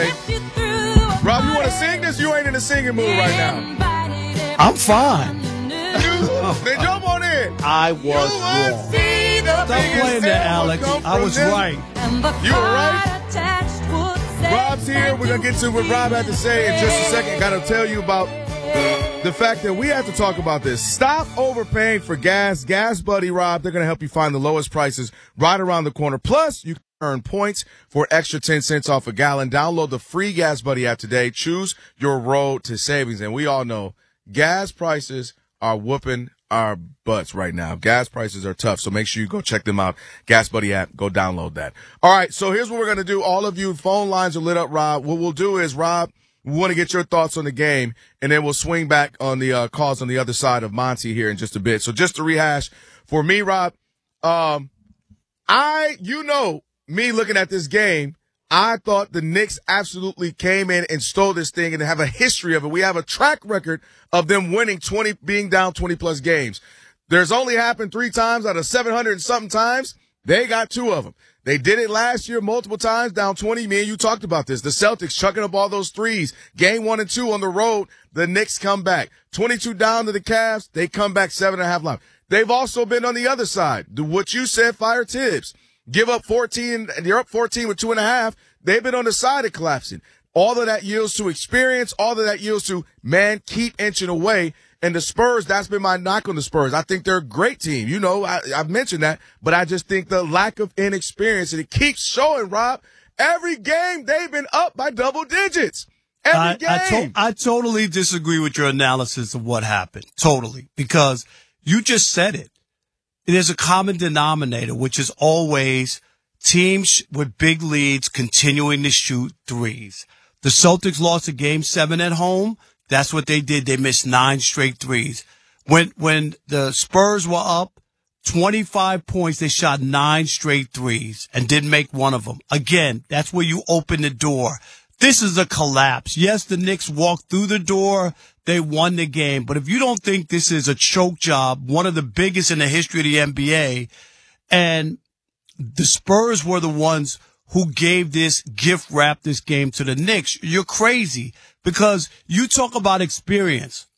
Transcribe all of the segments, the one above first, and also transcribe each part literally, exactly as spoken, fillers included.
today. Rob, you want to sing this? You ain't in the singing mood right now. I'm fine. You, then jump on in. I was wrong. Stop playing that, Alex. I was them. right. You were right. Rob's here. We're going to get to what Rob had to say in just a second. Got to tell you about the fact that we have to talk about this. Stop overpaying for gas. Gas Buddy, Rob, they're going to help you find the lowest prices right around the corner. Plus, you can earn points for an extra ten cents off a gallon. Download the free Gas Buddy app today. Choose your road to savings. And we all know gas prices are whooping our butts right now. Gas prices are tough, so make sure you go check them out. Gas Buddy app, go download that. All right, so here's what we're going to do. All of you, phone lines are lit up, Rob. What we'll do is, Rob, we want to get your thoughts on the game, and then we'll swing back on the uh, calls on the other side of Monty here in just a bit. So just to rehash, for me, Rob, um, I, you know, me looking at this game, I thought the Knicks absolutely came in and stole this thing and have a history of it. We have a track record of them winning twenty, being down twenty plus games. There's only happened three times out of seven hundred and something times. They got two of them. They did it last year multiple times, down twenty. Me and you talked about this. The Celtics chucking up all those threes. Game one and two on the road. The Knicks come back. twenty-two down to the Cavs. They come back seven and a half line. They've also been on the other side. What you said, fire Tibbs. Give up fourteen, and you're up fourteen with two and a half. They've been on the side of collapsing. All of that yields to experience. All of that yields to, man, keep inching away. And the Spurs, that's been my knock on the Spurs. I think they're a great team. You know, I, I've mentioned that. But I just think the lack of inexperience, and it keeps showing, Rob. Every game, they've been up by double digits. Every I, game. I, to- I totally disagree with your analysis of what happened. Totally. Because you just said it. There's a common denominator, which is always teams with big leads continuing to shoot threes. The Celtics lost a game seven at home. That's what they did. They missed nine straight threes. When, when the Spurs were up twenty-five points, they shot nine straight threes and didn't make one of them. Again, that's where you open the door. This is a collapse. Yes, the Knicks walked through the door. They won the game. But if you don't think this is a choke job, one of the biggest in the history of the N B A, and the Spurs were the ones who gave this, gift wrapped this game to the Knicks, you're crazy. Because you talk about experience.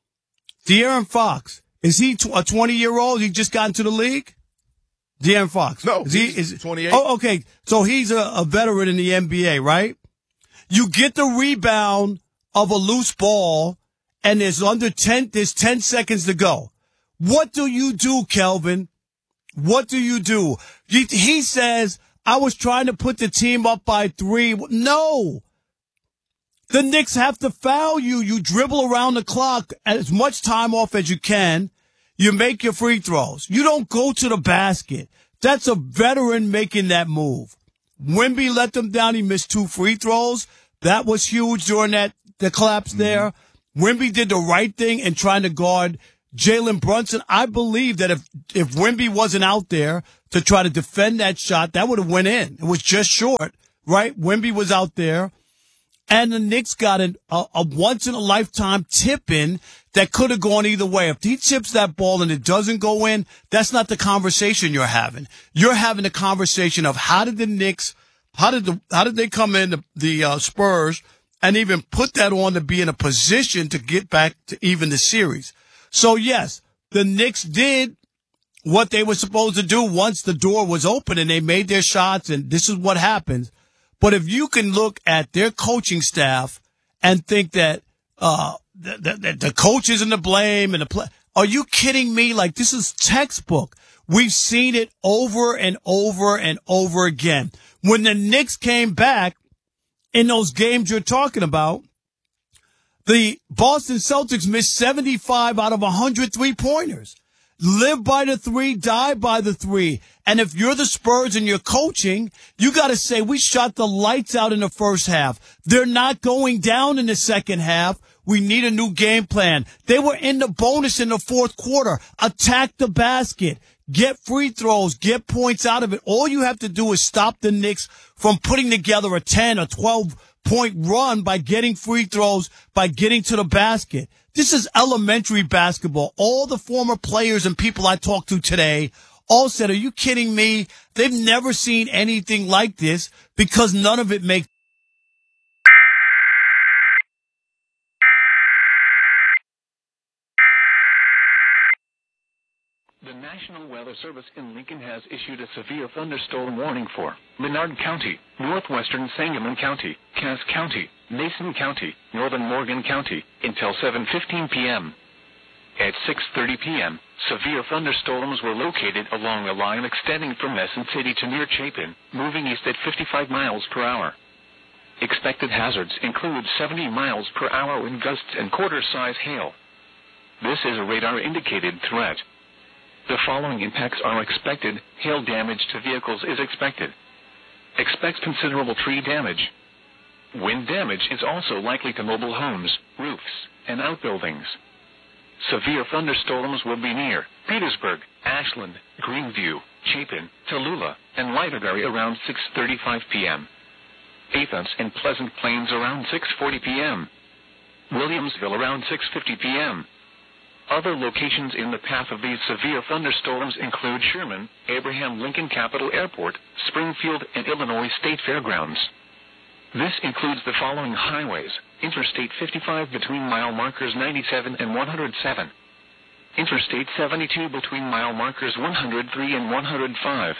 De'Aaron Fox, is he a twenty-year-old? He just got into the league? De'Aaron Fox. No, is he is twenty-eight. Oh, okay. So he's a, a veteran in the N B A, right? You get the rebound of a loose ball, and there's under ten, there's ten seconds to go. What do you do, Kelvin? What do you do? He, he says, I was trying to put the team up by three. No. The Knicks have to foul you. You dribble around the clock as much time off as you can. You make your free throws. You don't go to the basket. That's a veteran making that move. Wemby let them down. He missed two free throws. That was huge during that the collapse there. Mm-hmm. Wemby did the right thing in trying to guard Jalen Brunson. I believe that if, if Wemby wasn't out there to try to defend that shot, that would have went in. It was just short, right? Wemby was out there. And the Knicks got an, a, a once-in-a-lifetime tip-in that could have gone either way. If he tips that ball and it doesn't go in, that's not the conversation you're having. You're having a conversation of how did the Knicks, how did the, how did they come in, the, the uh, Spurs, and even put that on to be in a position to get back to even the series. So, yes, the Knicks did what they were supposed to do once the door was open and they made their shots, and this is what happens. But if you can look at their coaching staff and think that uh the, the, the coach isn't to blame and the play, are you kidding me? Like, this is textbook. We've seen it over and over and over again. When the Knicks came back in those games you're talking about, the Boston Celtics missed seventy-five out of one hundred three-pointers. Live by the three, die by the three. And if you're the Spurs and you're coaching, you got to say, we shot the lights out in the first half. They're not going down in the second half. We need a new game plan. They were in the bonus in the fourth quarter. Attack the basket. Get free throws. Get points out of it. All you have to do is stop the Knicks from putting together a ten or twelve point run by getting free throws, by getting to the basket. This is elementary basketball. All the former players and people I talked to today all said, are you kidding me? They've never seen anything like this because none of it makes National Weather Service in Lincoln has issued a severe thunderstorm warning for Menard County, northwestern Sangamon County, Cass County, Mason County, northern Morgan County, until seven fifteen p.m. At six thirty p.m., severe thunderstorms were located along a line extending from Messon City to near Chapin, moving east at fifty-five miles per hour. Expected hazards include seventy miles per hour wind gusts and quarter-size hail. This is a radar-indicated threat. The following impacts are expected. Hail damage to vehicles is expected. Expect considerable tree damage. Wind damage is also likely to mobile homes, roofs, and outbuildings. Severe thunderstorms will be near Petersburg, Ashland, Greenview, Chapin, Tallulah, and Liverberry around six thirty-five p.m. Athens and Pleasant Plains around six forty p.m. Williamsville around six fifty p.m. Other locations in the path of these severe thunderstorms include Sherman, Abraham Lincoln Capital Airport, Springfield, and Illinois State Fairgrounds. This includes the following highways: Interstate fifty-five between mile markers ninety-seven and one hundred seven. Interstate seventy-two between mile markers one hundred three and one hundred five.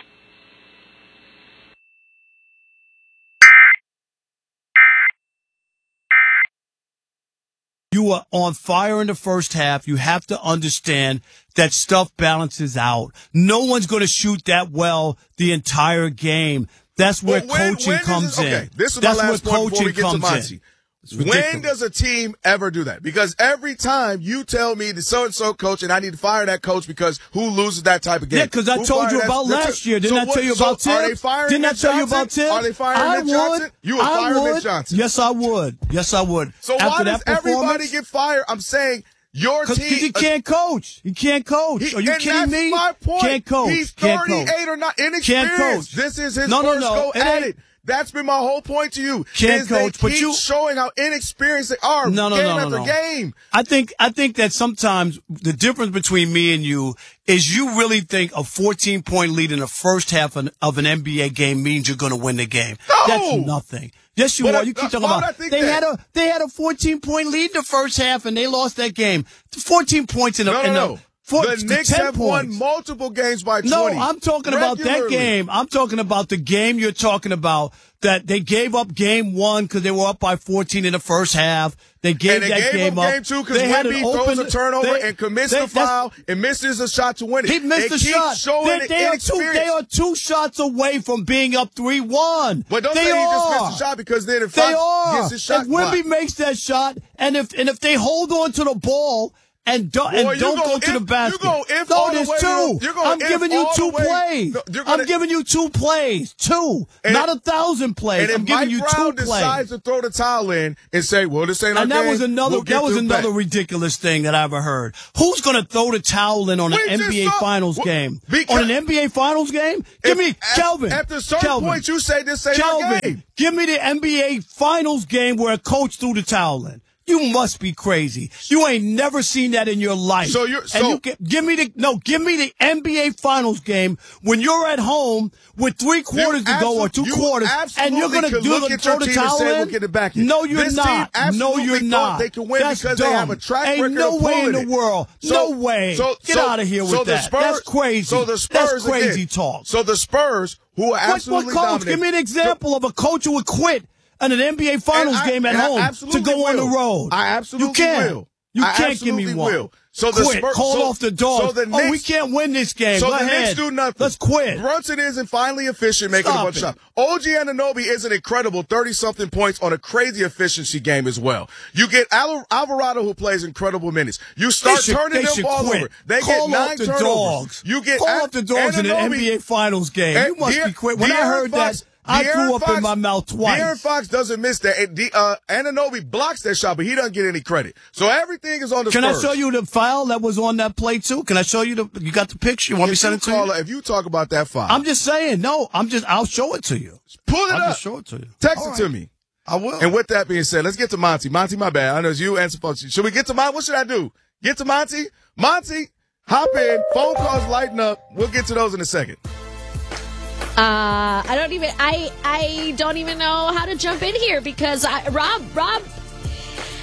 You are on fire in the first half. You have to understand that stuff balances out. No one's going to shoot that well the entire game. That's where well, when, coaching when comes it, in. Okay, this is That's my last where point before we get to coaching comes Monty. in. When does a team ever do that? Because every time you tell me the so-and-so coach and I need to fire that coach because who loses that type of game? Yeah, because I who told you that, about last year. Didn't so I what, tell you so about Tim? Are they firing Didn't Mitch I tell you Johnson? about Tim? Are they firing I Mitch would. Johnson? You would I fire would. Mitch Johnson. Yes, I would. Yes, I would. So After why that does everybody performance- get fired? I'm saying your Cause, team. Because he can't coach. He can't coach. He, Are you and kidding that's me? my point. Can't coach. He's Can't thirty-eight coach. or not Can't inexperienced. coach. This is his No, no, first no. go It at ain't- it. That's been my whole point to you. Can't is coach, they but keep you- showing how inexperienced they are. No, no, game no, no, after no. game. I think I think that sometimes the difference between me and you is you really think a fourteen point lead in the first half of an N B A game means you're going to win the game. No! That's nothing. Yes, you But are. I- You keep uh, talking why would I about think they that? had a they had a fourteen point lead in the first half and they lost that game. fourteen points in the No, in no, the, no. four, The Knicks ten have points. won multiple games by No, twenty. I'm talking about that regularly. game. I'm talking about the game you're talking about that they gave up game one because they were up by fourteen in the first half. They gave And they that gave game up up. game two because They had Wemby an throws open- a turnover they- and commits they- the that's- foul and misses a shot to win it. He missed they the keep shot. Showing They, the they are two. inexperience. They are two shots away from being up three one. But don't they say he are. just missed a shot because then if They Fox are. gets his shot If Wemby blocked. makes that shot, and if and if they hold on to the ball. And don't, Boy, and you don't go go to if- the basket. you go if no, all the there's way two. to- you're going I'm if giving you all two the way- plays. No, you're gonna- I'm giving you two plays. Two. And not if- a thousand plays. And if I'm giving Mike you Brown two decides plays. to throw the towel in and say, well, this ain't our And that game, was another we'll get that was to it another back. ridiculous thing that I ever heard. Who's going to throw the towel in on an We N B A just saw- Finals well, game? because- On an N B A Finals game? Give If- me at- Kelvin. At the certain Kelvin. point, you say this ain't our Kelvin, game. give me the N B A Finals game where a coach threw the towel in. You must be crazy. You ain't never seen that in your life. So you're- and so- you can, give me the no. Give me the N B A Finals game when you're at home with three quarters to go or two you quarters, and you're absolutely going to could do look the at your throw the team and towel say, in. we'll get it back in. No, you're This not. team No, absolutely you're thought not. they can win That's because dumb. they have a track Ain't record no of way in pulling the it. world. So- no way. so- Get so- out of here with so the that. Spurs- That's crazy. So the Spurs That's crazy again. talk. So the Spurs, who are What, absolutely what coach? dominant. Give me an example of a coach who would quit in an N B A Finals And I- game at and I home to absolutely go on the will. road. I absolutely you can't. will. You I can't give me absolutely one. will. So the quit. Spurs, Call so, off the dogs. So the oh, we Knicks, can't win this game. So Go the ahead. Knicks do nothing. Let's quit. Brunson isn't finally efficient making Stop a bunch of it. shots. O G Anunoby is an incredible thirty-something points on a crazy efficiency game as well. You get Al- Alvarado who plays incredible minutes. You start They should- turning they them should ball quit. over. They Call get nine off the turnovers. dogs. You get Call An- off the dogs in an Anunoby- N B A Finals game. And you must De'Aaron- be quit. When I De'Aaron heard Fox- that, I De'Aaron threw up Fox- in my mouth twice. De'Aaron Fox doesn't miss that. And De- uh, Anunoby blocks that shot, but he doesn't get any credit. So everything is on the Can Spurs. I show you the file that was on that play too? Can I show you the? You got the picture? You want me to If send you, it to call, you? if you talk about that file, I'm just saying. No, I'm just. I'll show it to you. pull it I'll up. just show it to you. Text All it to right. me. I will. And with that being said, let's get to Monty. Monty, my bad. I know it's you and supposed to. Should we get to Monty? What should I do? Get to Monty? Monty, hop in. Phone calls lighten up. We'll get to those in a second. Uh, I don't even I I don't even know how to jump in here because I, Rob Rob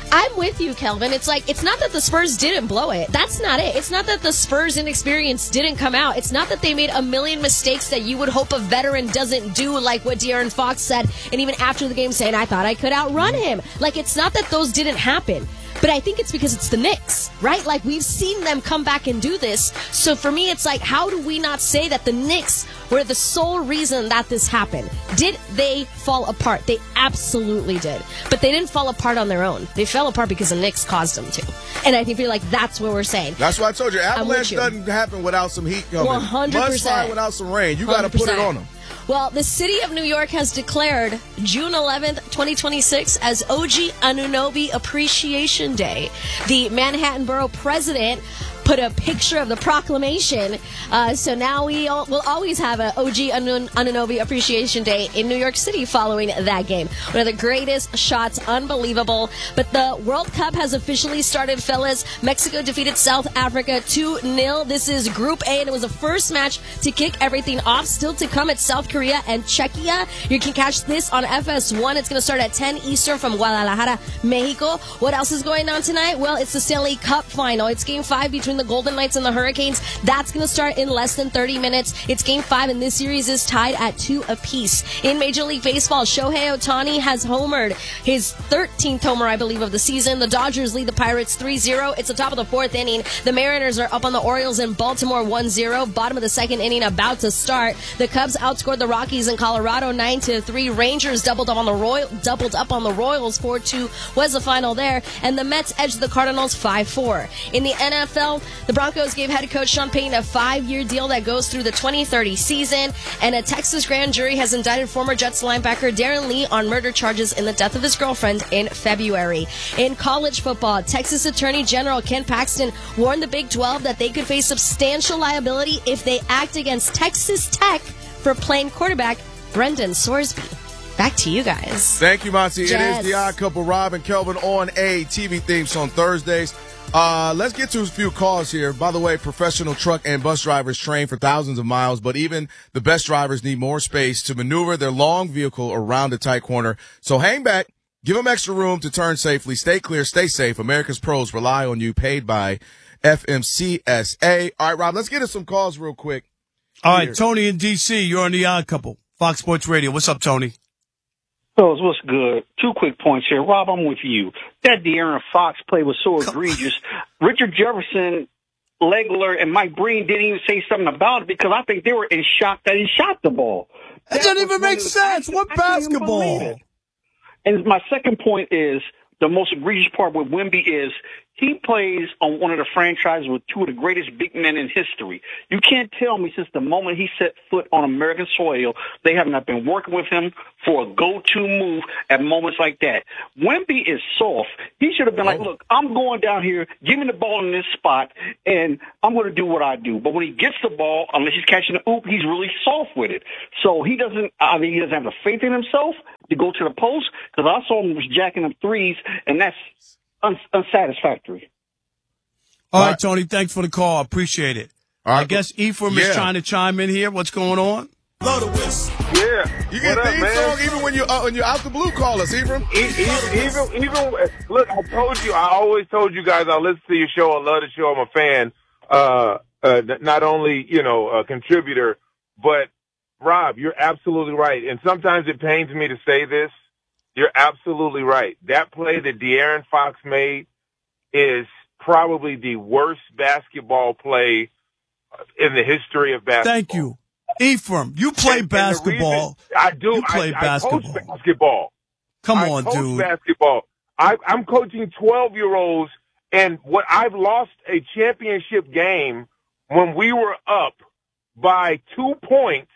I'm with you, Kelvin. It's like, it's not that the Spurs didn't blow it. That's not it. It's not that the Spurs' inexperience didn't come out. It's not that they made a million mistakes that you would hope a veteran doesn't do, like what De'Aaron Fox said, and even after the game saying, I thought I could outrun him. Like, it's not that those didn't happen. But I think it's because it's the Knicks, right? Like, we've seen them come back and do this. So for me, it's like, how do we not say that the Knicks were the sole reason that this happened? Did they fall apart? They absolutely did. But they didn't fall apart on their own. They fell apart because the Knicks caused them to. And I think you're like, that's what we're saying. That's why I told you. Avalanche you. doesn't happen without some heat coming. one hundred percent. Must without some rain. You got to put it on them. Well, the city of New York has declared June eleventh, twenty twenty-six as O G Anunoby Appreciation Day. The Manhattan Borough president put a picture of the proclamation. Uh, so now we all, will always have a O G Anun- Anunoby Appreciation Day in New York City following that game. One of the greatest shots, unbelievable. But the World Cup has officially started, fellas. Mexico defeated South Africa two nil. This is Group A, and it was the first match to kick everything off. Still to come at South Korea and Czechia. You can catch this on F S one. It's going to start at ten Eastern from Guadalajara, Mexico. What else is going on tonight? Well, it's the Stanley Cup final. It's game five between the Golden Knights and the Hurricanes. That's going to start in less than thirty minutes. It's game five, and this series is tied at two apiece. In Major League Baseball, Shohei Ohtani has homered, his thirteenth homer, I believe, of the season. The Dodgers lead the Pirates three zero. It's the top of the fourth inning. The Mariners are up on the Orioles in Baltimore one zero. Bottom of the second inning about to start. The Cubs outscored the Rockies in Colorado nine to three. Rangers doubled up on the Royal, doubled up on the Royals four two was the final there. And the Mets edged the Cardinals five four. In the N F L, the Broncos gave head coach Sean Payton a five-year deal that goes through the twenty thirty season, and a Texas grand jury has indicted former Jets linebacker Darren Lee on murder charges in the death of his girlfriend in February. In college football, Texas Attorney General Ken Paxton warned the Big twelve that they could face substantial liability if they act against Texas Tech for playing quarterback Brendan Sorsby. Back to you guys. Thank you, Monty. Yes. It is the Odd Couple, Rob and Kelvin on a T V Themes on Thursdays. Uh, let's get to a few calls here. By the way, professional truck and bus drivers train for thousands of miles, but even the best drivers need more space to maneuver their long vehicle around a tight corner. So hang back, give them extra room to turn safely. Stay clear, stay safe. America's pros rely on you, paid by F M C S A. All right, Rob, let's get to some calls real quick. All right, Tony in D C, you're on the Odd Couple, Fox Sports Radio. What's up, Tony? Fellas, what's good? Two quick points here. Rob, I'm with you. That De'Aaron Fox play was so egregious. Richard Jefferson, Legler, and Mike Breen didn't even say something about it because I think they were in shock that he shot the ball. That, that doesn't even make sense. What basketball? And my second point is, the most egregious part with Wemby is he plays on one of the franchises with two of the greatest big men in history. You can't tell me since the moment he set foot on American soil, they have not been working with him for a go-to move at moments like that. Wemby is soft. He should have been like, look, I'm going down here, give me the ball in this spot, and I'm going to do what I do. But when he gets the ball, unless he's catching the oop, he's really soft with it. So he doesn't, I mean, he doesn't have the faith in himself to go to the post, because I saw him was jacking up threes, and that's un- unsatisfactory. All right, Tony, thanks for the call. Appreciate it. All right, I guess Ephraim yeah. is trying to chime in here. What's going on? Yeah. You get What a up, theme man? song even when you uh, when you're out the blue. Call us, Ephraim. E- e- Even, even, look, I told you, I always told you guys I listen to your show. I love the show. I'm a fan. Uh, uh, not only, you know, a contributor, but Rob, you're absolutely right. And sometimes it pains me to say this. You're absolutely right. That play that De'Aaron Fox made is probably the worst basketball play in the history of basketball. Thank you. Ephraim, you play And- and the basketball. reason- I do. You play I, basketball. I coach basketball. Come I on, coach dude. basketball. I, I'm coaching twelve-year-olds, and what I've lost a championship game when we were up by two points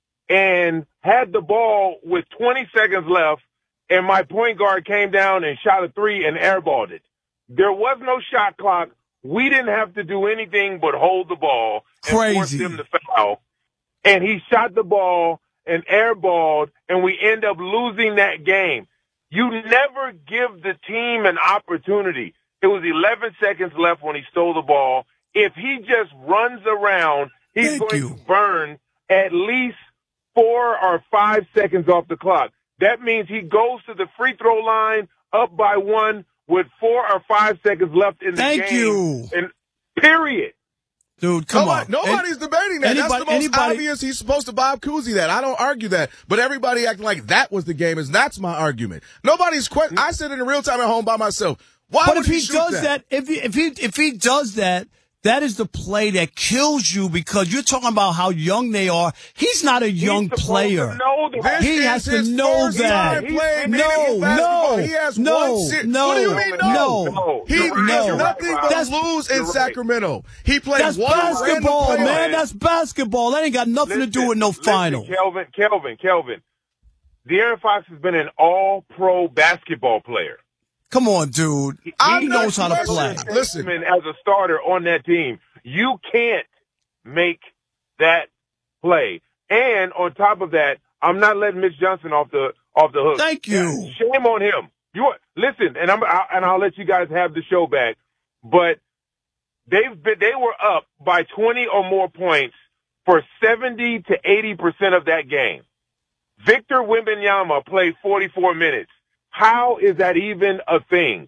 and had the ball with twenty seconds left, and my point guard came down and shot a three and airballed it. There was no shot clock. We didn't have to do anything but hold the ball and force Crazy. them to foul. And he shot the ball and airballed, and we end up losing that game. You never give the team an opportunity. It was eleven seconds left when he stole the ball. If he just runs around, he's Thank going you. to burn at least four or five seconds off the clock. That means he goes to the free throw line up by one with four or five seconds left in the Thank game. you. And period. Dude, come Nobody, on. Nobody's debating that. Anybody, That's the most anybody, obvious. He's supposed to Bob Cousy that. I don't argue that. But everybody acting like that was the game is that's my argument. Nobody's question. I sit in real time at home by myself. Why But would if he, he shoot does that? that, if he if he if he does that, that is the play that kills you because you're talking about how young they are. He's not a young He's supposed player. to know the This He is has to his know first that. time playing No, Canadian basketball. no, He has no, one sit. no, What do you mean no? no. He You're right, does no. nothing but That's- lose in you're right. Sacramento. He played That's one basketball, random man. playoff. That's basketball. That ain't got nothing to do with no Listen, final. Kelvin, Kelvin, Kelvin. De'Aaron Fox has been an all-pro basketball player. Come on, dude. He I'm not knows how to play. questioning- Listen. As a starter on that team, you can't make that play. And on top of that, I'm not letting Mitch Johnson off the off the hook. Thank you. Shame on him. You are, listen, and I'm I, and I'll let you guys have the show back. But they've been they were up by twenty or more points for seventy to eighty percent of that game. Victor Wembanyama played forty-four minutes. How is that even a thing?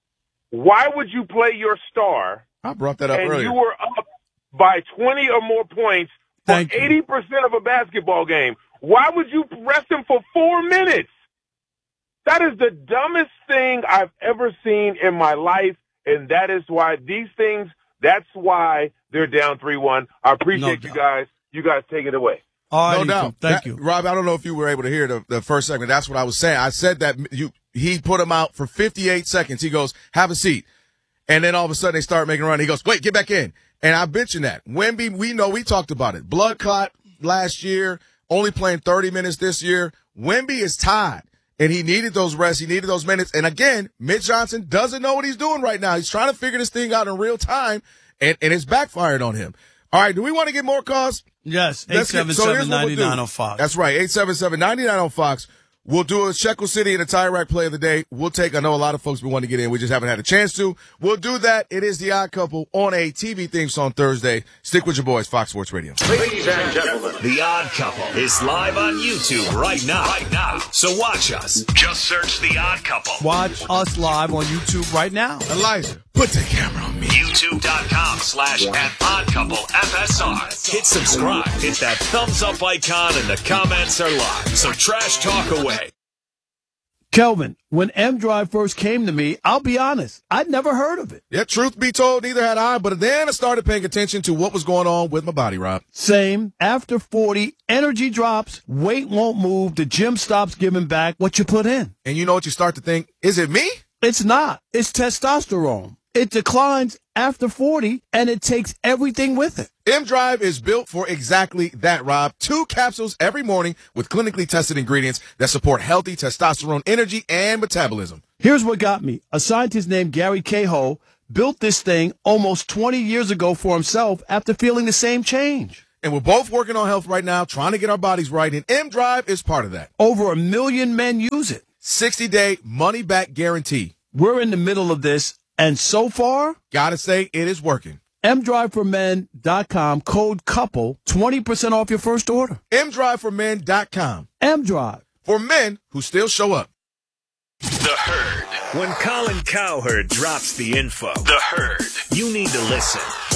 Why would you play your star I brought that up and earlier. you were up by twenty or more points for Thank you. eighty percent of a basketball game? Why would you rest him for four minutes? That is the dumbest thing I've ever seen in my life, and that is why these things, that's why they're down three one. I appreciate No you doubt. guys. You guys take it away. All right, No Ethan, doubt. Thank That- you. Rob, I don't know if you were able to hear the, the first segment. That's what I was saying. I said that you he put him out for fifty-eight seconds. He goes, have a seat. And then all of a sudden they start making a run. He goes, wait, get back in. And I mentioned that. Wemby, we know, we talked about it. Blood clot last year, only playing thirty minutes this year. Wemby is tied. And he needed those rests. He needed those minutes. And again, Mitch Johnson doesn't know what he's doing right now. He's trying to figure this thing out in real time, and, and it's backfired on him. All right, do we want to get more calls? Yes, eight Let's get- seven so seven, here's what nine we'll do. nine on Fox. That's right, eight seven seven, nine nine on Fox. We'll do a Shekel City and a Tie Rack play of the day. We'll take, I know a lot of folks been wanting to get in. We just haven't had a chance to. We'll do that. It is The Odd Couple on a T V theme song Thursday. Stick with your boys, Fox Sports Radio. Ladies and gentlemen, The Odd Couple is live on YouTube right now. Right now. So watch us. Just search The Odd Couple. Watch us live on YouTube right now. Elijah, put the camera on me. YouTube.com slash at Odd Couple F S R. Hit subscribe. Hit that thumbs up icon and the comments are live. So trash talk away. Kelvin, when M Drive first came to me, I'll be honest, I'd never heard of it. Yeah, truth be told, neither had I, but then I started paying attention to what was going on with my body, Rob. Same. After forty, energy drops, weight won't move, the gym stops giving back what you put in. And you know what you start to think? Is it me? It's not. It's testosterone. It declines after forty, and it takes everything with it. M-Drive is built for exactly that, Rob. Two capsules every morning with clinically tested ingredients that support healthy testosterone energy and metabolism. Here's what got me. A scientist named Gary Cahill built this thing almost twenty years ago for himself after feeling the same change. And we're both working on health right now, trying to get our bodies right, and M-Drive is part of that. Over a million men use it. sixty-day money-back guarantee. We're in the middle of this, and so far, Gotta say, it is working. M drive for men dot com, code COUPLE, twenty percent off your first order. M drive for men dot com. M-Drive. For men who still show up. The Herd. When Colin Cowherd drops the info, The Herd, you need to listen.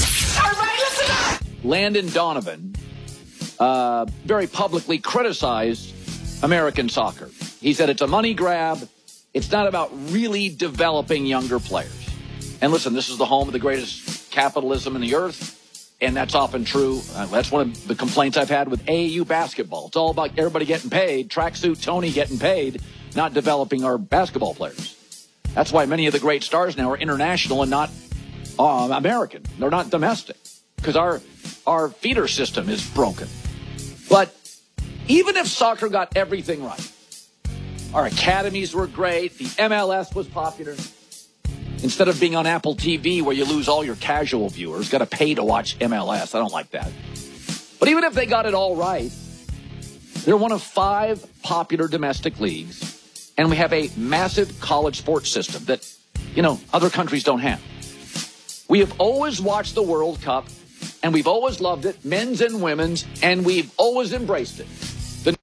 Landon Donovan uh, very publicly criticized American soccer. He said it's a money grab. It's not about really developing younger players. And listen, this is the home of the greatest capitalism in the earth, and that's often true. Uh, that's one of the complaints I've had with A A U basketball. It's all about everybody getting paid, tracksuit Tony getting paid, not developing our basketball players. That's why many of the great stars now are international and not uh, American. They're not domestic because our our feeder system is broken. But even if soccer got everything right, our academies were great, the M L S was popular. Instead of being on Apple T V where you lose all your casual viewers, got to pay to watch M L S. I don't like that. But even if they got it all right, they're one of five popular domestic leagues, and we have a massive college sports system that, you know, other countries don't have. We have always watched the World Cup, and we've always loved it, men's and women's, and we've always embraced it. The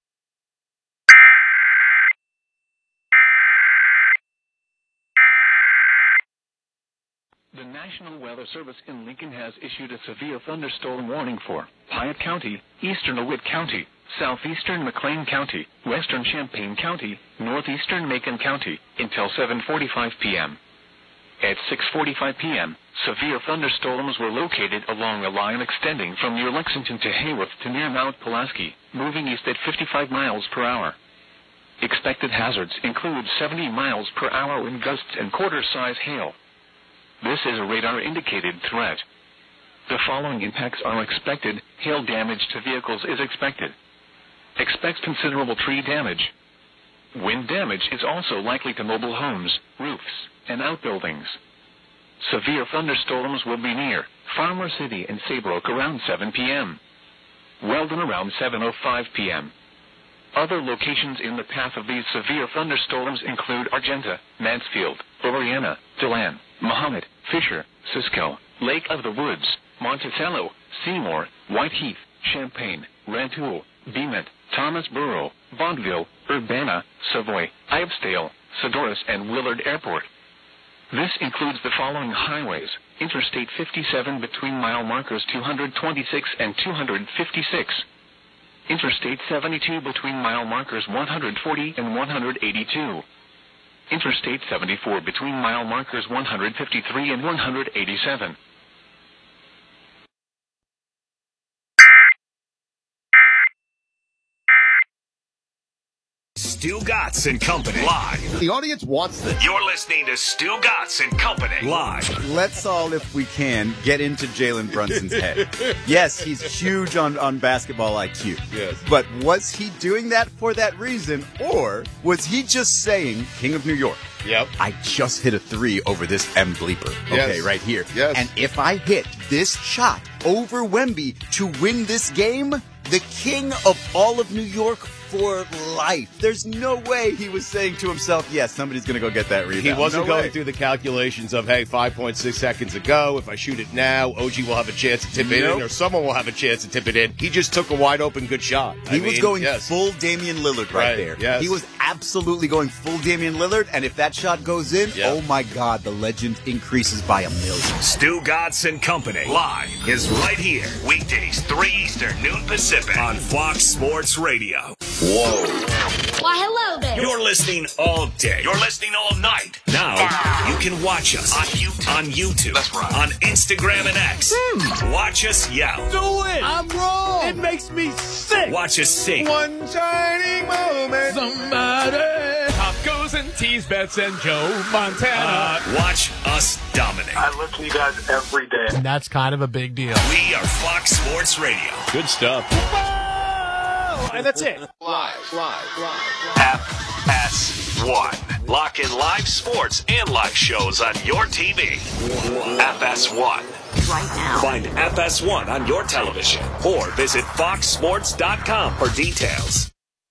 National Weather Service in Lincoln has issued a severe thunderstorm warning for Piatt County, eastern DeWitt County, southeastern McLean County, western Champaign County, northeastern Macon County, until seven forty-five p.m. At six forty-five p.m., severe thunderstorms were located along a line extending from near Lexington to Hayworth to near Mount Pulaski, moving east at fifty-five miles per hour. Expected hazards include seventy miles per hour wind gusts and quarter-size hail. This is a radar-indicated threat. The following impacts are expected. Hail damage to vehicles is expected. Expect considerable tree damage. Wind damage is also likely to mobile homes, roofs, and outbuildings. Severe thunderstorms will be near Farmer City and Saybrook around seven p.m. Weldon around seven oh five p.m. Other locations in the path of these severe thunderstorms include Argenta, Mansfield, Oriana, Deland, Mahomet, Fisher, Cisco, Lake of the Woods, Monticello, Seymour, Whiteheath, Champaign, Rantoul, Beemont, Thomasboro, Bondville, Urbana, Savoy, Ibsdale, Sadorus, and Willard Airport. This includes the following highways: Interstate fifty-seven between mile markers two hundred twenty-six and two hundred fifty-six. Interstate seventy-two between mile markers one hundred forty and one hundred eighty-two. Interstate seventy-four between mile markers one hundred fifty-three and one hundred eighty-seven. Stu Gatz and Company live. The audience wants this. You're listening to Stu Gatz and Company live. Let's all, if we can, get into Jalen Brunson's head. Yes, he's huge on, on basketball I Q. Yes. But was he doing that for that reason, or was he just saying, King of New York, Yep. I just hit a three over this M bleeper. Okay, Yes. right here. Yes. And if I hit this shot over Wemby to win this game, the king of all of New York for life. There's no way he was saying to himself, yes, somebody's going to go get that rebound. He wasn't No going way. through the calculations of, hey, five point six seconds ago, if I shoot it now, O G will have a chance to tip it Nope. in, or someone will have a chance to tip it in. He just took a wide open good shot. He I was mean, going yes. full Damian Lillard right, Right, there. yes. He was absolutely going full Damian Lillard, and if that shot goes in, Yep. oh my God, the legend increases by a million. Stu Gatz and Company live is right here. Weekdays, three Eastern, noon Pacific on Fox Sports Radio. Whoa. Why, hello there. You're listening all day. You're listening all night. Now you can watch us on YouTube. On YouTube. That's right. On Instagram and X. Watch us yell. Do it. I'm wrong. It makes me sick. Watch us sing. One shining moment. Somebody. Tacos and tease bets and Joe Montana. Uh, watch us dominate. I listen to you guys every day. And that's kind of a big deal. We are Fox Sports Radio. Good stuff. And that's it. Live, live, live. F S one. Lock in live sports and live shows on your T V. F S one. Right now. Find F S one on your television or visit fox sports dot com for details.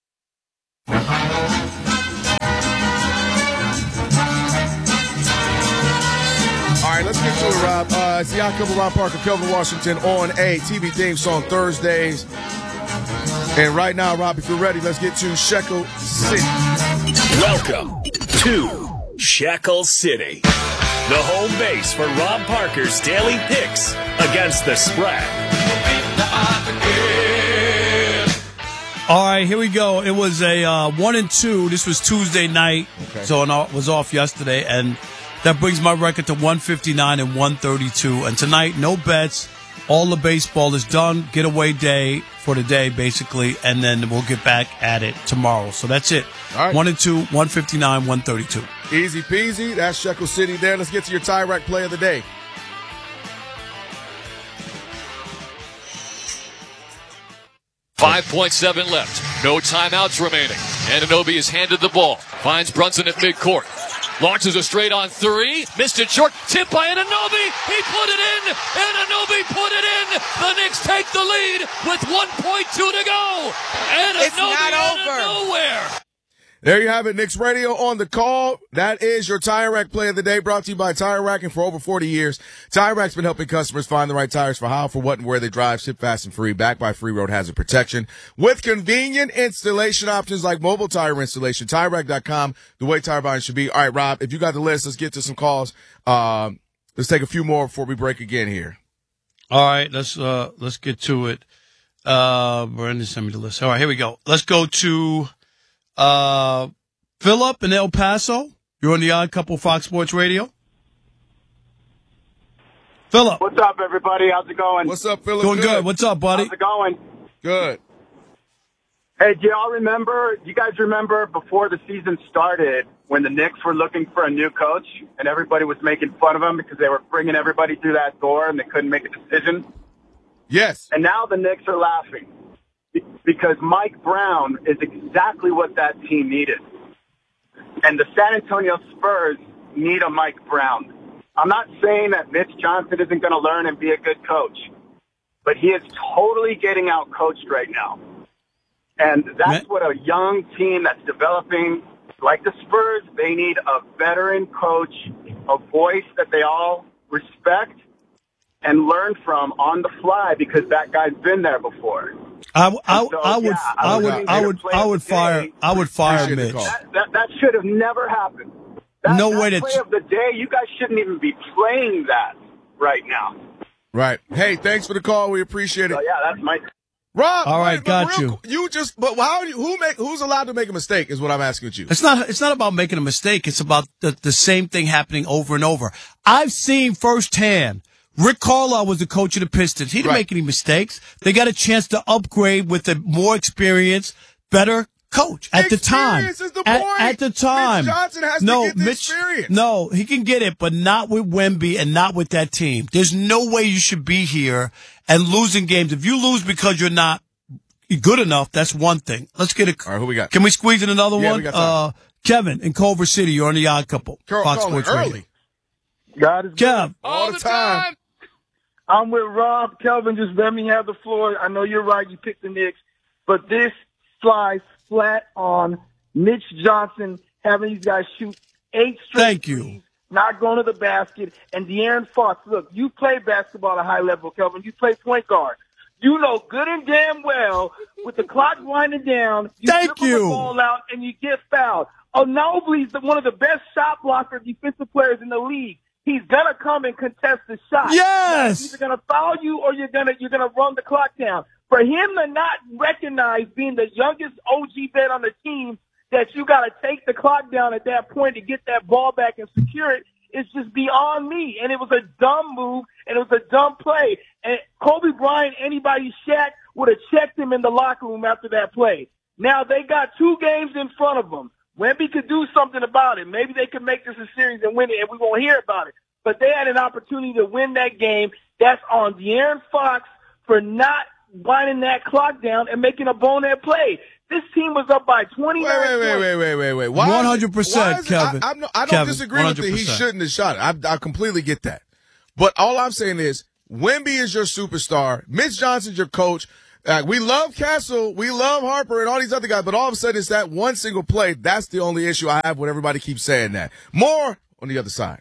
All right, let's get to it, Rob. Uh, it's the Yacht Club of Ron Parker, Kelvin Washington on a T V theme song Thursdays. And right now, Rob, if you're ready, let's get to Shekel City. Welcome to Shekel City, the home base for Rob Parker's daily picks against the spread. All right, here we go. It was a uh, one and two. This was Tuesday night, Okay. so I was off yesterday, and that brings my record to one fifty-nine and one thirty-two. And tonight, no bets. All the baseball is done. Getaway day for the day, basically, and then we'll get back at it tomorrow. So that's it. All right. One and two, one fifty-nine, one thirty-two. Easy peasy. That's Shekel City there. Let's get to your tie rack play of the day. five point seven left. No timeouts remaining. Anunoby is handed the ball. Finds Brunson at midcourt. Launches a straight on three. Missed it short. Tip by Anunoby. He put it in. Anunoby put it in. The Knicks take the lead with one point two to go. Anunoby It's not out over. of nowhere. There you have it, Knicks Radio on the call. That is your Tire Rack play of the day, brought to you by Tire Rack. And for over forty years, Tire Rack's been helping customers find the right tires for how, for what, and where they drive. Ship fast and free, backed by free road hazard protection. With convenient installation options like mobile tire installation. Tire Rack dot com, the way tire buying should be. All right, Rob, if you got the list, let's get to some calls. Um, Let's take a few more before we break again here. All right, let's uh, let's get to it. Uh, Brandon sent me the list. All right, here we go. Let's go to uh, Philip in El Paso. You're on the Odd Couple Fox Sports Radio. Philip. What's up, everybody? How's it going? What's up, Philip? Doing good. good. What's up, buddy? How's it going? Good. Hey, do y'all remember, do you guys remember before the season started when the Knicks were looking for a new coach and everybody was making fun of them because they were bringing everybody through that door and they couldn't make a decision? Yes. And now the Knicks are laughing because Mike Brown is exactly what that team needed. And the San Antonio Spurs need a Mike Brown. I'm not saying that Mitch Johnson isn't going to learn and be a good coach, but he is totally getting out coached right now. And that's what a young team that's developing, like the Spurs, they need a veteran coach, a voice that they all respect and learn from on the fly because that guy's been there before. I, I, so, I would, yeah, I would, I would, I would fire, I would fire Mitch. That, that, that should have never happened. That, no that way to play of the day, you guys shouldn't even be playing that right now. Right. Hey, thanks for the call. We appreciate it. So, yeah, that's my. Rob, all right, wait, got real, you. You just, but how do you, who make, who's allowed to make a mistake is what I'm asking you. It's not, it's not about making a mistake. It's about the, the same thing happening over and over. I've seen firsthand. Rick Carlisle was the coach of the Pistons. He didn't right. make any mistakes. They got a chance to upgrade with a more experienced, better coach at the time. Experience is the at, point. at the time. Mitch Johnson has no, to get the Mitch, experience. No, he can get it, but not with Wemby and not with that team. There's no way you should be here and losing games. If you lose because you're not good enough, that's one thing. Let's get it. All right, who we got? Can we squeeze in another yeah, one? We got time. Uh, Kevin in Culver City. You're on the Odd Couple. Carl, Fox Sports early. Radio. God is Kev. All, All the time. time. I'm with Rob. Kelvin, just let me have the floor. I know you're right. You picked the Knicks. But this flies flat on Mitch Johnson having these guys shoot eight straight Thank you. threes, not going to the basket. And De'Aaron Fox, look, you play basketball at a high level, Kelvin. You play point guard. You know good and damn well with the clock winding down, you Thank dribble you. the ball out and you get fouled. Ginobili is one of the best shot blocker defensive players in the league. He's gonna come and contest the shot. Yes. He's either gonna foul you or you're gonna you're gonna run the clock down. For him to not recognize being the youngest O G vet on the team that you gotta take the clock down at that point to get that ball back and secure it is just beyond me. And it was a dumb move and it was a dumb play. And Kobe Bryant, anybody Shaq would have checked him in the locker room after that play. Now they got two games in front of them. Wemby could do something about it. Maybe they could make this a series and win it, and we won't hear about it. But they had an opportunity to win that game. That's on De'Aaron Fox for not winding that clock down and making a bonehead play. This team was up by twenty. Wait, wait, wait, wait, wait, wait, wait. One hundred percent, Kevin. I, I'm no, I don't Kevin, disagree with it. He shouldn't have shot it. I, I completely get that. But all I'm saying is, Wemby is your superstar. Mitch Johnson's your coach. Uh, we love Castle, we love Harper and all these other guys, but all of a sudden it's that one single play. That's the only issue I have when everybody keeps saying that. More on the other side.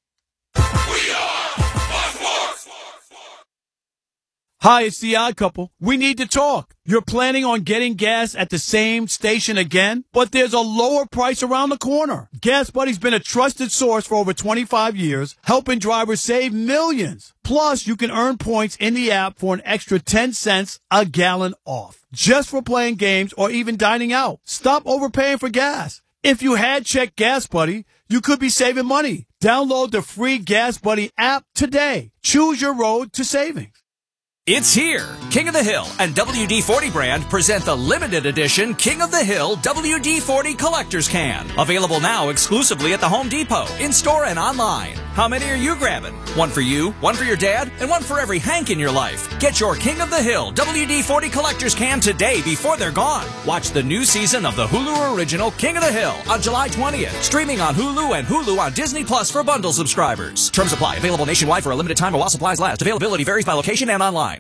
Hi, it's the Odd Couple. We need to talk. You're planning on getting gas at the same station again, but there's a lower price around the corner. Gas Buddy's been a trusted source for over twenty-five years, helping drivers save millions. Plus, you can earn points in the app for an extra ten cents a gallon off, just for playing games or even dining out. Stop overpaying for gas. If you had checked Gas Buddy, you could be saving money. Download the free Gas Buddy app today. Choose your road to savings. It's here. King of the Hill and W D forty brand present the limited edition King of the Hill W D forty Collector's Can. Available now exclusively at the Home Depot, in-store and online. How many are you grabbing? One for you, one for your dad, and one for every Hank in your life. Get your King of the Hill W D forty Collector's Can today before they're gone. Watch the new season of the Hulu original King of the Hill on July twentieth. Streaming on Hulu and Hulu on Disney Plus for bundle subscribers. Terms apply. Available nationwide for a limited time or while supplies last. Availability varies by location and online.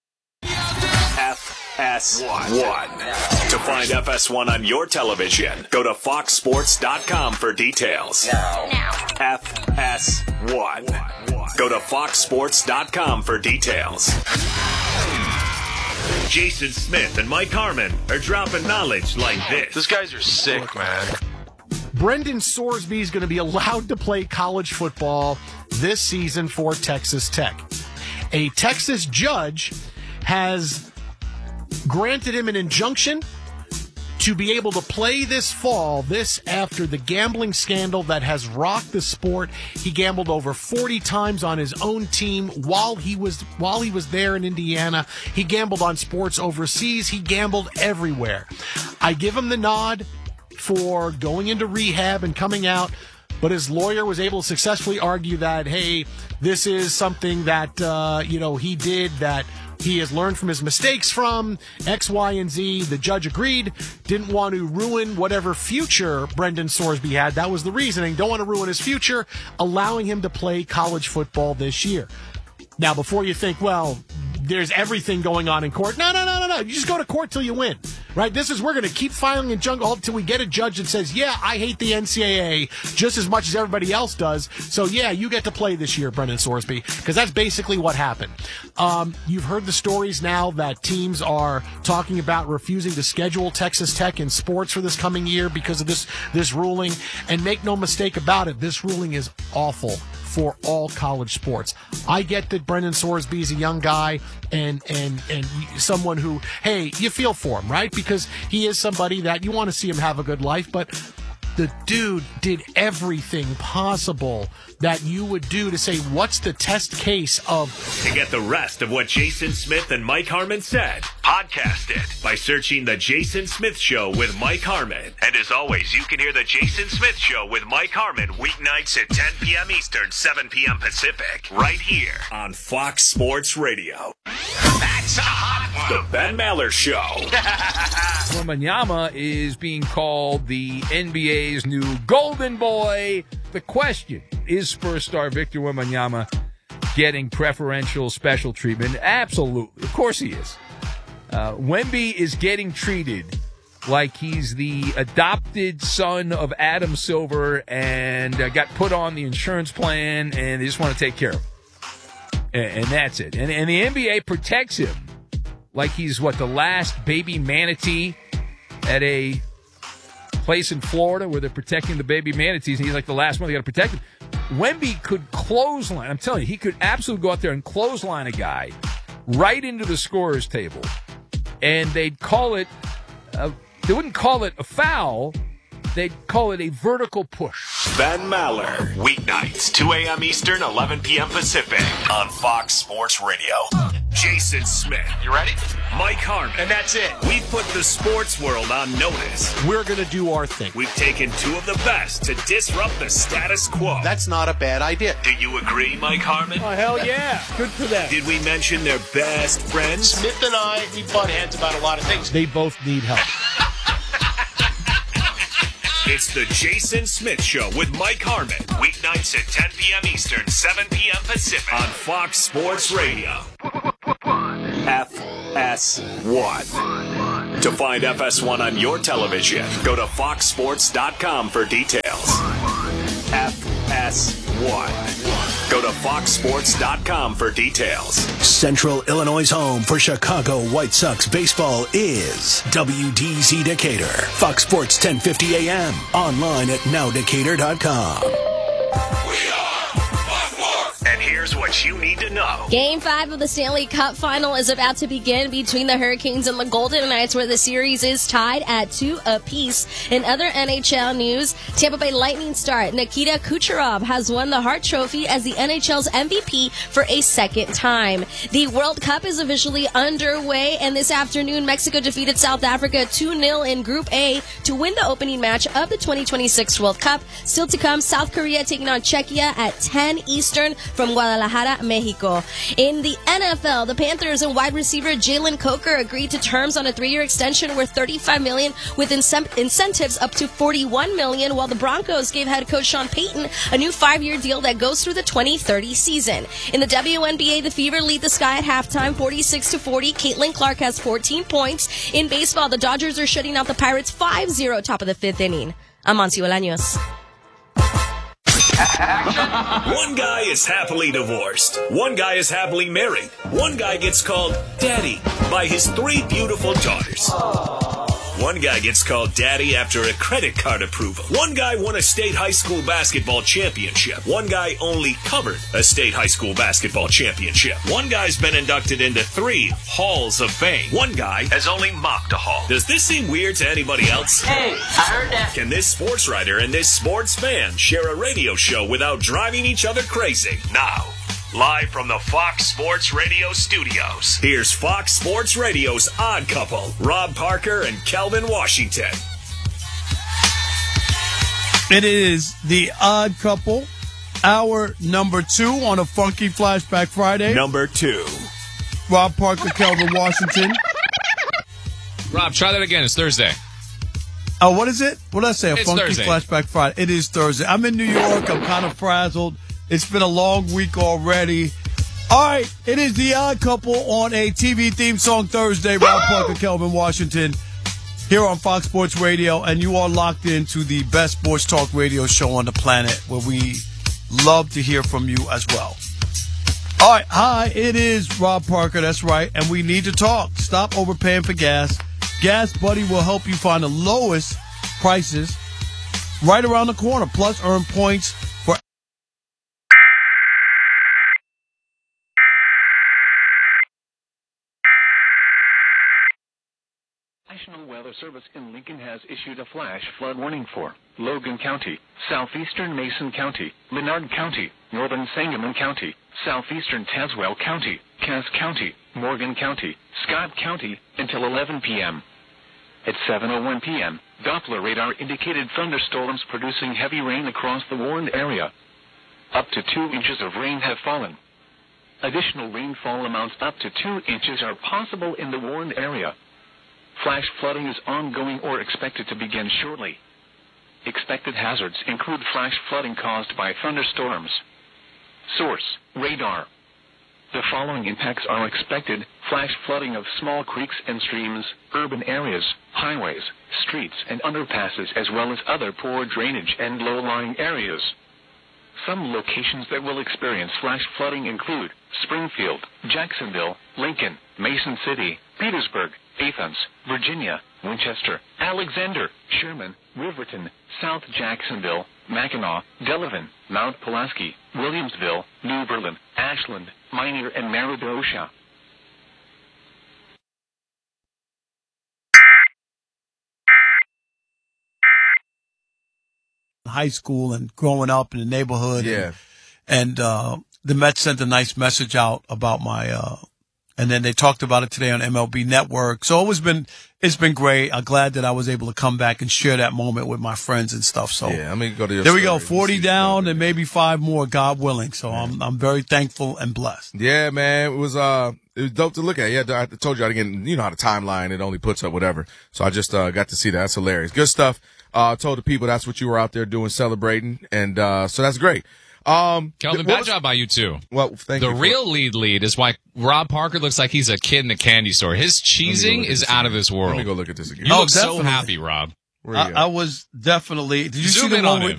F S one. To find F S one on your television, go to fox sports dot com for details. Now. F S one. Go to fox sports dot com for details. Jason Smith and Mike Harmon are dropping knowledge like this. These guys are sick, man. Brendan Sorsby is going to be allowed to play college football this season for Texas Tech. A Texas judge has granted him an injunction to be able to play this fall, this after the gambling scandal that has rocked the sport. He gambled over forty times on his own team while he was while he was there in Indiana. He gambled on sports overseas. He gambled everywhere. I give him the nod for going into rehab and coming out, but his lawyer was able to successfully argue that, hey, this is something that, uh, you know, he did that he has learned from his mistakes from X, Y, and Z. The judge agreed, didn't want to ruin whatever future Brendan Sorsby had. That was the reasoning. Don't want to ruin his future, allowing him to play college football this year. Now, before you think, well, there's everything going on in court. No, no, no, no, no. You just go to court till you win, right? This is, we're going to keep filing injunction until we get a judge that says, yeah, I hate the N C double A just as much as everybody else does. So, yeah, you get to play this year, Brendan Sorsby, because that's basically what happened. Um, you've heard the stories now that teams are talking about refusing to schedule Texas Tech in sports for this coming year because of this, this ruling. And make no mistake about it, this ruling is awful for all college sports. I get that Brendan Sorsby is a young guy and and and someone who, hey, you feel for him, right? Because he is somebody that you want to see him have a good life, but the dude did everything possible that you would do to say, what's the test case of... To get the rest of what Jason Smith and Mike Harmon said, podcast it by searching The Jason Smith Show with Mike Harmon. And as always, you can hear The Jason Smith Show with Mike Harmon weeknights at ten p.m. Eastern, seven p.m. Pacific, right here on Fox Sports Radio. That's a hot one. The Ben Maller Show. Wembanyama is being called the N B A's new golden boy. The question, is Spurs star Victor Wembanyama getting preferential special treatment? Absolutely. Of course he is. Uh, Wemby is getting treated like he's the adopted son of Adam Silver and uh, got put on the insurance plan and they just want to take care of him. And, and that's it. And, and the N B A protects him like he's, what, the last baby manatee at a place in Florida where they're protecting the baby manatees, and he's like the last one they got to protect him. Wemby could clothesline, I'm telling you, he could absolutely go out there and clothesline a guy right into the scorer's table, and they'd call it, a, they wouldn't call it a foul, they'd call it a vertical push. Ben Maller, weeknights, two a.m. Eastern, eleven p.m. Pacific, on Fox Sports Radio. Jason Smith. You ready? Mike Harmon. And that's it. We've put the sports world on notice. We're going to do our thing. We've taken two of the best to disrupt the status quo. That's not a bad idea. Do you agree, Mike Harmon? Oh, hell yeah. Good for them. Did we mention their best friends? Smith and I, we butt heads about a lot of things. They both need help. It's the Jason Smith Show with Mike Harmon. Weeknights at ten p.m. Eastern, seven p.m. Pacific on Fox Sports Radio. F S one. To find F S one on your television, go to fox sports dot com for details. F S one. Go to fox sports dot com for details. Central Illinois' home for Chicago White Sox baseball is W D Z Decatur. Fox Sports ten fifty A M. Online at now decatur dot com. And here's what you need to know. Game five of the Stanley Cup final is about to begin between the Hurricanes and the Golden Knights, where the series is tied at two apiece. In other N H L news, Tampa Bay Lightning star Nikita Kucherov has won the Hart Trophy as the N H L's M V P for a second time. The World Cup is officially underway, and this afternoon, Mexico defeated South Africa two nil in Group A to win the opening match of the twenty twenty-six World Cup. Still to come, South Korea taking on Czechia at ten Eastern from Guadalajara, Mexico. In the N F L, the Panthers and wide receiver Jalen Coker agreed to terms on a three-year extension worth thirty-five million dollars with incent- incentives up to forty-one million dollars, while the Broncos gave head coach Sean Payton a new five-year deal that goes through the twenty thirty season. In the W N B A, the Fever lead the Sky at halftime, forty-six to forty. Caitlin Clark has fourteen points. In baseball, the Dodgers are shutting out the Pirates five zero top of the fifth inning. I'm Monty Bolaños. One guy is happily divorced. One guy is happily married. One guy gets called Daddy by his three beautiful daughters. One guy gets called daddy after a credit card approval. One guy won a state high school basketball championship. One guy only covered a state high school basketball championship. One guy's been inducted into three halls of fame. One guy has only mocked a hall. Does this seem weird to anybody else? Hey, I heard that. Can this sports writer and this sports fan share a radio show without driving each other crazy? Now, live from the Fox Sports Radio studios, here's Fox Sports Radio's Odd Couple, Rob Parker and Kelvin Washington. It is the Odd Couple, hour number two on a Funky Flashback Friday. Number two. Rob Parker, Kelvin Washington. Rob, try that again. It's Thursday. Oh, what is it? What did I say? A It's Funky Thursday. Flashback Friday. It is Thursday. I'm in New York. I'm kind of frazzled. It's been a long week already. All right, it is the Odd Couple on a T V theme song Thursday. Rob Parker, Kelvin Washington, here on Fox Sports Radio, and you are locked into the best sports talk radio show on the planet, where we love to hear from you as well. All right, hi, it is Rob Parker. That's right, and we need to talk. Stop overpaying for gas. Gas Buddy will help you find the lowest prices right around the corner. Plus, earn points for. National Weather Service in Lincoln has issued a flash flood warning for Logan County, southeastern Mason County, Menard County, northern Sangamon County, southeastern Tazewell County, Cass County, Morgan County, Scott County until eleven p.m. At seven oh one p.m., Doppler radar indicated thunderstorms producing heavy rain across the warned area. Up to two inches of rain have fallen. Additional rainfall amounts up to two inches are possible in the warned area. Flash flooding is ongoing or expected to begin shortly. Expected hazards include flash flooding caused by thunderstorms. Source: radar. The following impacts are expected: flash flooding of small creeks and streams, urban areas, highways, streets and underpasses, as well as other poor drainage and low-lying areas. Some locations that will experience flash flooding include Springfield, Jacksonville, Lincoln, Mason City, Petersburg, Athens, Virginia, Winchester, Alexander, Sherman, Riverton, South Jacksonville, Mackinac, Delavan, Mount Pulaski, Williamsville, New Berlin, Ashland, Minier, and Meridosha. High school and growing up in the neighborhood. Yeah. And, and uh, the Mets sent a nice message out about my, uh, and then they talked about it today on M L B Network. So it's been, it's been great. I'm glad that I was able to come back and share that moment with my friends and stuff. So yeah, I mean, go to your there we go. story. forty down and maybe five more, God willing. So I'm, I'm very thankful and blessed. Yeah, man, it was uh, it was dope to look at. Yeah, I told you again. You know how the timeline it only puts up whatever. So I just uh, got to see that. That's hilarious. Good stuff. Uh, told the people that's what you were out there doing, celebrating, and uh, so that's great. Um, Kelvin, th- bad job by you, too. Well, thank the you. The real lead lead is why Rob Parker looks like he's a kid in a candy store. His cheesing is out of this world. Let me go look at this again. You Oh, look so definitely. happy, Rob. Where you I, go? I was definitely. Did you Zoom see the in one on with?